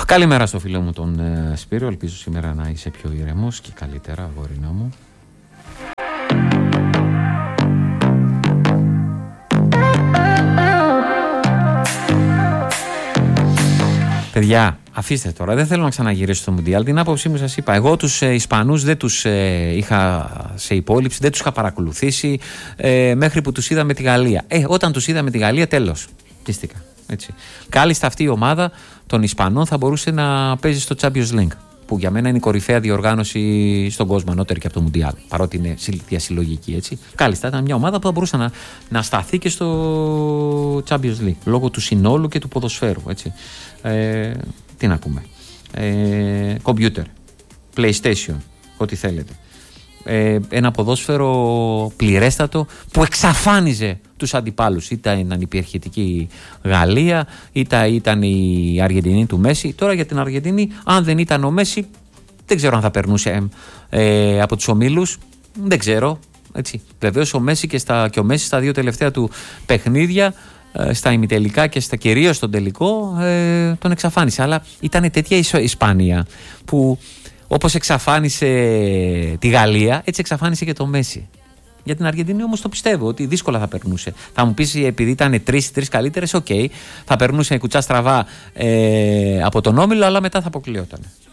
Καλημέρα στο φίλο μου τον Σπύρο. Ελπίζω σήμερα να είσαι πιο ηρεμός και καλύτερα, αγόρινά μου. Παιδιά, αφήστε τώρα, δεν θέλω να ξαναγυρίσω στο Μουντιάλ. Την άποψή μου σας είπα. Εγώ τους Ισπανούς δεν τους είχα σε υπόλοιψη, δεν τους είχα παρακολουθήσει μέχρι που τους είδα με τη Γαλλία. Όταν τους είδα με τη Γαλλία, τέλος. Κλείστηκα. Έτσι. Κάλλιστα αυτή η ομάδα των Ισπανών θα μπορούσε να παίζει στο Champions League, που για μένα είναι η κορυφαία διοργάνωση στον κόσμο, ανώτερη και από το Μουντιάλ, παρότι είναι διασυλλογική. Έτσι. Κάλλιστα ήταν μια ομάδα που θα μπορούσε να σταθεί και στο Champions League, λόγω του συνόλου και του ποδοσφαίρου. Έτσι. Τι να πούμε. Computer, PlayStation, ό,τι θέλετε. Ένα ποδόσφαιρο πληρέστατο που εξαφάνιζε τους αντιπάλους. Είτε ήταν η υπερχητική Γαλλία, είτε ήταν η Αργεντινή του Μέση. Τώρα για την Αργεντινή, αν δεν ήταν ο Μέση, δεν ξέρω αν θα περνούσε από τους ομίλους. Δεν ξέρω. Βεβαίως ο Μέση και ο Μέση στα δύο τελευταία του παιχνίδια, στα ημιτελικά και κυρίως στον τελικό, τον εξαφάνισε. Αλλά ήταν τέτοια Ισπανία που, όπως εξαφάνισε τη Γαλλία, έτσι εξαφάνισε και το Μέση. Για την Αργεντινή όμως το πιστεύω ότι δύσκολα θα περνούσε. Θα μου πεις, επειδή ήταν τρεις καλύτερες, θα περνούσε κουτσά στραβά από τον όμιλο, αλλά μετά θα αποκλειόταν.